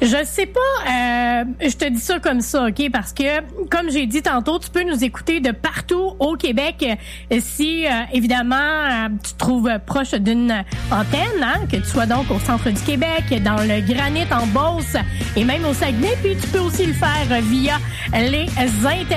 Je sais pas, je te dis ça comme ça, OK? Parce que, comme j'ai dit tantôt, tu peux nous écouter de partout au Québec si, évidemment, tu te trouves proche d'une antenne, hein? Que tu sois donc au centre du Québec, dans le Granit, en Beauce et même au Saguenay. Puis tu peux aussi le faire via les internets.